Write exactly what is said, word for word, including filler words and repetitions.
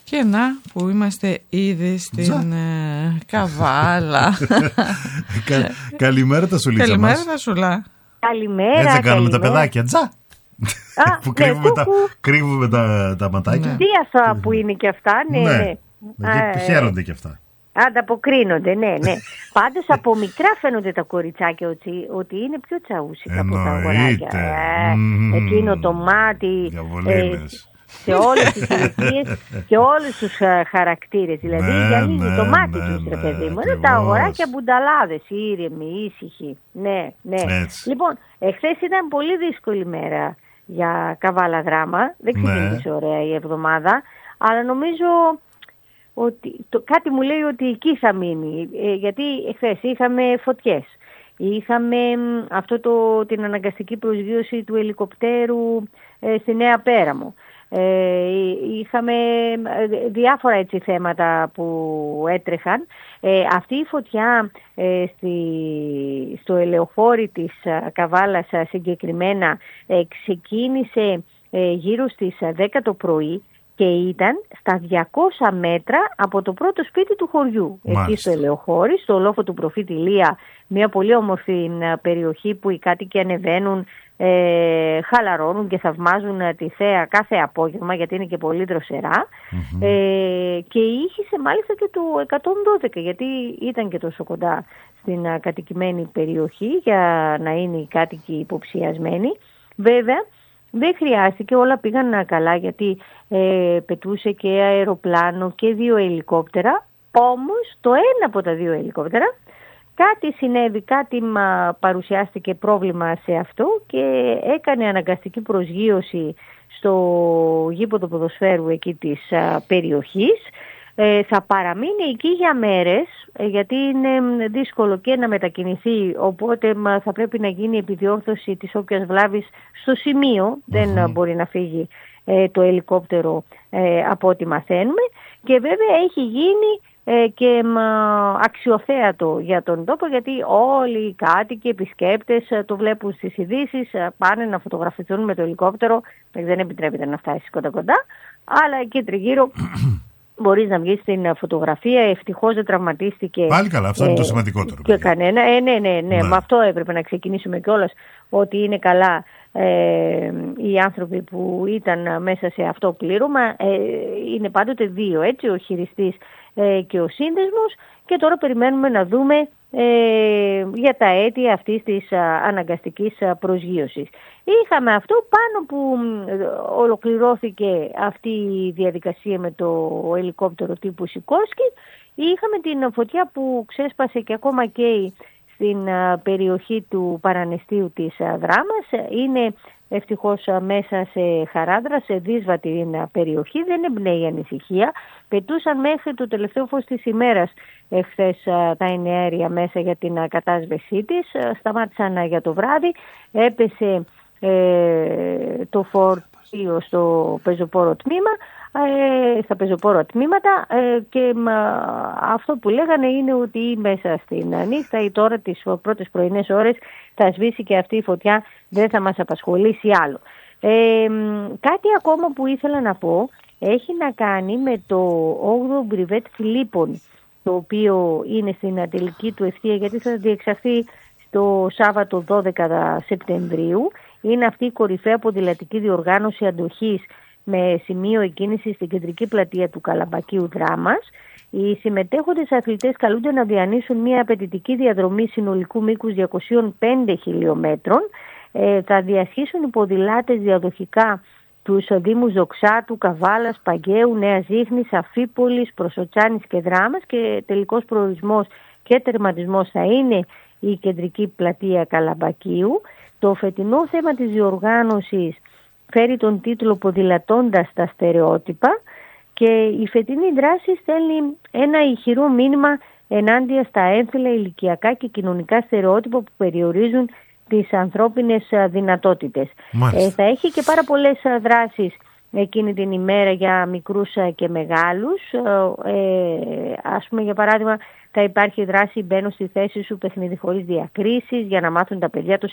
Και να που είμαστε ήδη στην ε, Καβάλα. Κα, καλημέρα τα σουλίτσα. Καλημέρα τα σουλά. Καλημέρα. Έτσι κάνουμε καλημέρα. τα παιδάκια, τζα. Α, που ναι, κρύβουμε, τα, κούκου. κρύβουμε τα, τα ματάκια. Τι αυτά που είναι και αυτά, ναι, Ναι. ναι. ναι. Α, Χαίρονται και αυτά. Ανταποκρίνονται, ναι, ναι. Πάντως από μικρά φαίνονται τα κοριτσάκια ότι, ότι είναι πιο τσαούσικα από τα αγοράκια. Ε, Mm. εκείνο το μάτι, ε, σε όλες τις ηλικίες και όλους τους uh, χαρακτήρες. Δηλαδή ναι, γυαλίζει ναι, το μάτι ναι, τους, ρε ναι, παιδί μου. ακριβώς. Είναι τα αγοράκια μπουνταλάδες, ήρεμοι, ήσυχοι. Ναι, ναι. Έτσι. Λοιπόν, εχθές ήταν πολύ δύσκολη μέρα για Καβάλα Δράμα. Δεν ξεκίνησε ναι. ωραία η εβδομάδα, αλλά νομίζω ότι το, κάτι μου λέει ότι εκεί θα μείνει, ε, γιατί εχθές είχαμε φωτιές, είχαμε αυτό το, την αναγκαστική προσγείωση του ελικοπτέρου ε, στη Νέα Πέραμο, ε, είχαμε διάφορα έτσι θέματα που έτρεχαν. Ε, αυτή η φωτιά ε, στη, στο ελαιοφόρι της Καβάλας συγκεκριμένα ε, ξεκίνησε ε, γύρω στις δέκα το πρωί και ήταν στα διακόσια μέτρα από το πρώτο σπίτι του χωριού. Μάλιστα. Εκεί στο Ελαιοχώρι, στο λόφο του προφήτη Ηλία, μια πολύ όμορφη περιοχή που οι κάτοικοι ανεβαίνουν, ε, χαλαρώνουν και θαυμάζουν τη θέα κάθε απόγευμα, γιατί είναι και πολύ δροσερά. Mm-hmm. Ε, και ήχησε μάλιστα και το εκατόν δώδεκα, γιατί ήταν και τόσο κοντά στην κατοικημένη περιοχή για να είναι οι κάτοικοι υποψιασμένοι. Βέβαια, δεν χρειάστηκε, όλα πήγαν καλά, γιατί ε, πετούσε και αεροπλάνο και δύο ελικόπτερα. Όμως το ένα από τα δύο ελικόπτερα κάτι συνέβη, κάτι μα, παρουσιάστηκε πρόβλημα σε αυτό και έκανε αναγκαστική προσγείωση στο γήπεδο ποδοσφαίρου εκεί της α, περιοχής. Ε, θα παραμείνει εκεί για μέρες, ε, γιατί είναι δύσκολο και να μετακινηθεί, οπότε μα, θα πρέπει να γίνει επιδιόρθωση της όποιας βλάβης στο σημείο. Mm-hmm. Δεν μπορεί να φύγει ε, το ελικόπτερο ε, από ό,τι μαθαίνουμε, και βέβαια έχει γίνει ε, και μα, αξιοθέατο για τον τόπο, γιατί όλοι οι κάτοικοι, επισκέπτες ε, το βλέπουν στις ειδήσεις, ε, πάνε να φωτογραφηθούν με το ελικόπτερο. Δεν επιτρέπεται να φτάσει κοντά κοντά, αλλά εκεί τριγύρω μπορείς να βγεις στην φωτογραφία. Ευτυχώς δεν τραυματίστηκε. Πάλι καλά, αυτό ε, είναι το σημαντικότερο. Και κανένα. Ε, ναι, ναι, ναι, ναι. Με αυτό έπρεπε να ξεκινήσουμε κιόλας, ότι είναι καλά ε, οι άνθρωποι που ήταν μέσα σε αυτό πλήρωμα. Ε, είναι πάντοτε δύο, έτσι, ο χειριστής ε, και ο σύνδεσμος. Και τώρα περιμένουμε να δούμε ε, για τα αίτια αυτής της α, αναγκαστικής α, προσγείωσης. Είχαμε αυτό πάνω που ολοκληρώθηκε αυτή η διαδικασία με το ελικόπτερο τύπου Σικόρσκι. Είχαμε την φωτιά που ξέσπασε και ακόμα καίει στην περιοχή του παρανεστίου της Δράμας. Είναι ευτυχώς μέσα σε χαράδρα, σε δύσβατη περιοχή, δεν εμπνέει ανησυχία. Πετούσαν μέχρι το τελευταίο φως της ημέρας εχθές τα εναέρια μέσα για την κατάσβεσή της. Σταμάτησαν για το βράδυ, έπεσε ε, το φορτίο στο πεζοπόρο τμήμα, ε, στα πεζοπόρο τμήματα ε, και μα, αυτό που λέγανε είναι ότι μέσα στην νύχτα ή τώρα τις πρώτες πρωινές ώρες θα σβήσει και αυτή η φωτιά, δεν θα μας απασχολήσει άλλο. Ε, κάτι ακόμα που ήθελα να πω έχει να κάνει με το όγδοο μπριβέτ Φιλίππων, το οποίο είναι στην ατελική του ευθεία, γιατί θα διεξαχθεί το Σάββατο δώδεκα Σεπτεμβρίου. Είναι αυτή η κορυφαία ποδηλατική διοργάνωση αντοχής με σημείο εκκίνηση στην κεντρική πλατεία του Καλαμπακίου Δράμας. Οι συμμετέχοντες αθλητές καλούνται να διανύσουν μια απαιτητική διαδρομή συνολικού μήκους διακόσια πέντε χιλιόμετρων. Ε, θα διασχίσουν οι ποδηλάτες διαδοχικά τους δήμους Δοξάτου, Καβάλας, Παγκαίου, Νέας Ζήχνης, Αφίπολης, Προσοτσάνης και Δράμας, και τελικός προορισμός και τερματισμός θα είναι η κεντρική πλατεία Καλαμπακίου. Το φετινό θέμα της διοργάνωσης φέρει τον τίτλο «Ποδηλατώντας τα στερεότυπα», και η φετινή δράση στέλνει ένα ηχηρό μήνυμα ενάντια στα έμφυλα, ηλικιακά και κοινωνικά στερεότυπα που περιορίζουν τις ανθρώπινες δυνατότητες. Ε, θα έχει και πάρα πολλές δράσεις εκείνη την ημέρα για μικρούς και μεγάλους. Ε, ας πούμε, για παράδειγμα, θα υπάρχει δράση «Μπαίνω στη θέση σου, παιχνίδι χωρίς διακρίσεις», για να μάθουν τα παιδιά τους